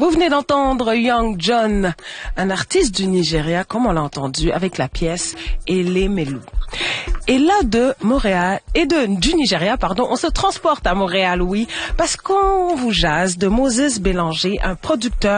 Vous venez d'entendre Young John, un artiste du Nigeria, comme on l'a entendu, avec la pièce Elemelu. Et là, du Nigeria, on se transporte à Montréal, oui, parce qu'on vous jase de Moses Bélanger, un producteur